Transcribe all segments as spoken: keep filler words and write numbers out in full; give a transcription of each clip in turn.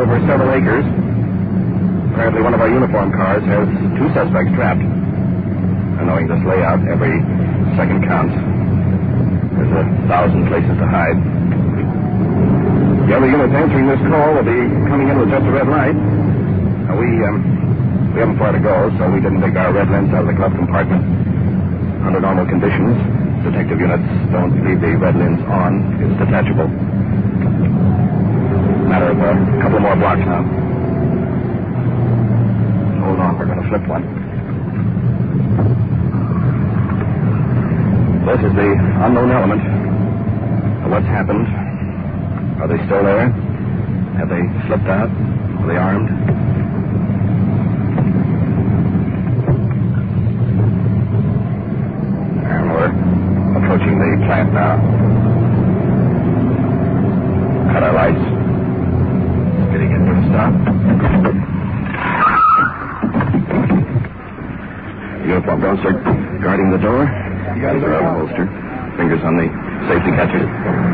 over several acres. Apparently one of our uniformed cars has two suspects trapped. And knowing this layout, every second counts. There's a thousand places to hide. The other units answering this call will be coming in with just a red light. Now, we, um, we haven't far to go, so we didn't take our red lens out of the glove compartment. Under normal conditions, detective units don't leave the red lens on. It's detachable. Matter of a couple more blocks now. Hold on, we're going to flip one. This is the unknown element. What's happened? Are they still there? Have they slipped out? Are they armed? And we're approaching the plant now. Cut our lights. Getting into a stop. Uniformed officer guarding the door. Hands are out holster. Fingers on the safety catches.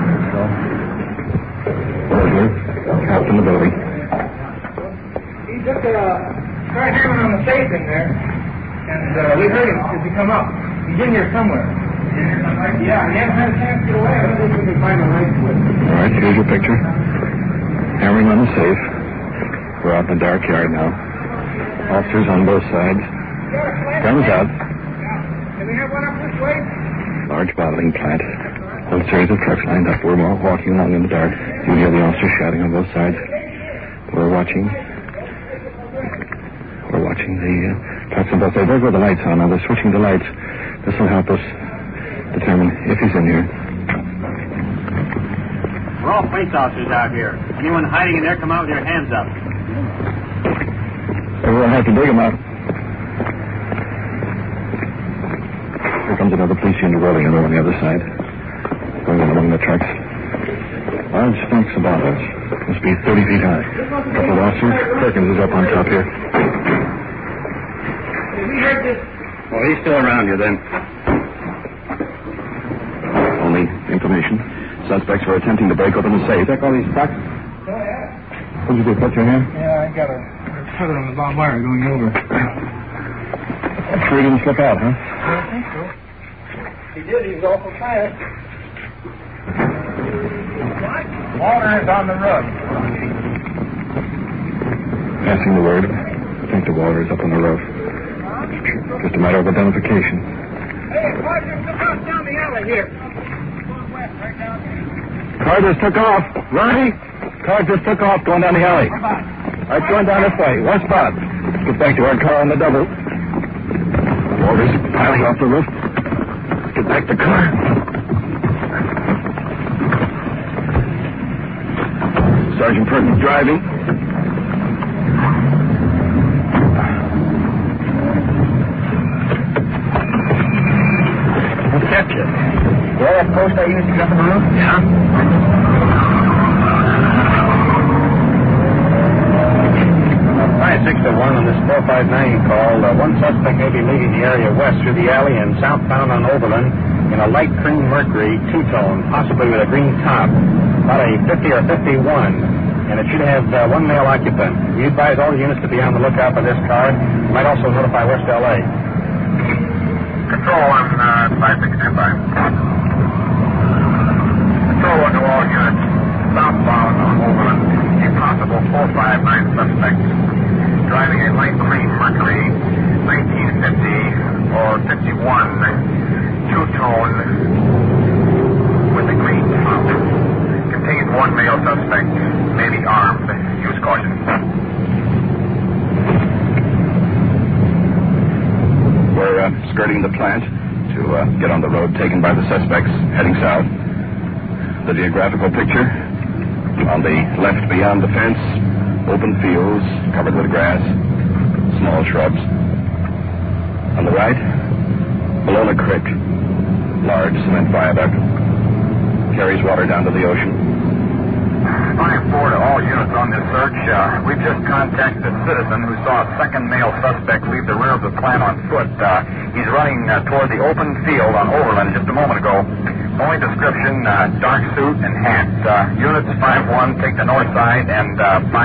Over here. Captain the building. He just uh, tried hammering on the safe in there, and uh, we heard him as he come up. He's in here somewhere. Yeah, he hasn't had a chance to get away. I don't think we can find a light switch. All right, here's your picture. Hammering on the safe. We're out in the dark yard now. Officers on both sides. Guns out. Can we have one up this way? Large bottling plant. Whole series of trucks lined up. We're walking along in the dark. You hear the officers shouting on both sides. We're watching. We're watching the uh, trucks on both sides. There go the lights on. Now they're switching the lights. This will help us determine if he's in here. We're all police officers out here. Anyone hiding in there, come out with your hands up. Everyone have to dig him out. Here comes another police unit rolling in on the other side. Going in among the trucks. Large fence about us. Must be thirty feet high. A couple of officers. Perkins is up on top here. We heard this. Well, he's still around here then. Only information. Suspects were attempting to break open the safe. Check all these trucks. Oh, yeah. What did you do? Cut your hand? Yeah, I got a feather on the barbed wire going over. I'm sure he didn't slip out, huh? I don't think so. He did. He was awful fast. Water is on the rug. Passing the word. I think the water is up on the roof. Just a matter of identification. Hey, Roger, come out down the alley here. Going west, right down here. Car just took off. Ronnie? Car just took off going down the alley. Come on. All right, going down this way. One spot. Let's get back to our car on the double. Water's piling off the roof. Let's get back to the car. Sergeant Perkins driving. What's that, kid? Well, that post I used to get up on the roof? Yeah? six to one on this four five nine call. Uh, one suspect may be leaving the area west through the alley and southbound on Overland in a light cream Mercury two-tone, possibly with a green top. About a fifty or fifty-one, and it should have uh, one male occupant. We advise all the units to be on the lookout for this car. You might also notify West L A. Control on uh, five six two five. Control one to all units. Southbound on Overland. A possible four five nine suspect. Driving a light cream Mercury nineteen fifty or fifty-one two-tone with a green top. Contains one male suspect, maybe armed. Use caution. We're uh, skirting the plant to uh, get on the road taken by the suspects heading south. The geographical picture on the left beyond the fence. Open fields covered with grass, small shrubs. On the right, Bologna Creek, large cement viaduct, carries water down to the ocean. five four to all units on this search. Uh, we've just contacted a citizen who saw a second male suspect leave the rear of the plant on foot. Uh, he's running uh, toward the open field on Overland just a moment ago. Only description, uh, dark suit and hat. Uh, units five one take the north side and uh,